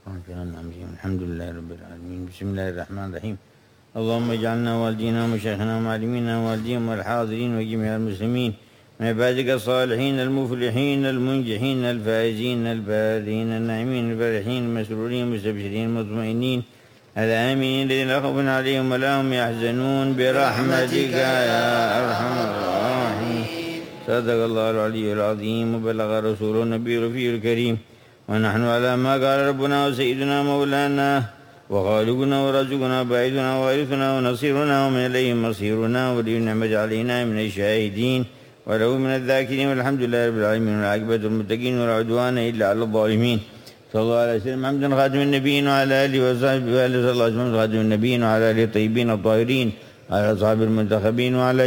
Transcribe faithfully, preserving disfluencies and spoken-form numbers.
الحمد لله رب العالمين. بسم الله الرحمن الرحيم. اللهم اجعلنا والدينا ومشايخنا ومعلمينا والديهم والحاضرين وجميع المسلمين من عبادك الصالحين المفلحين المنجحين الفائزين البارين الناعمين الفرحين المسرورين المستبشرين المطمئنين الآمنين الذين لا خوف عليهم ولا هم يحزنون برحمتك يا أرحم الراحمين. صدق الله العلي العظيم وبلغ رسوله النبي الرفيع الكريم، ونحن على ما قال ربنا وسيدنا مولانا وخالقنا ورازقنا وباعثنا ووارثنا ونصيرنا ومن إليه مصيرنا ولي النعمة علينا من الشاهدين وله من الذاكرين، والحمد لله رب العالمين والعاقبة للمتقين ولا عدوان إلا على الظالمين. صلى الله عليه وسلم محمد خاتم النبيين وعلى آله وصحبه وآله صلى الله عليه وسلم خاتم النبيين وعلى آله الطيبين الطاهرين على أصحاب المنتخبين وعلى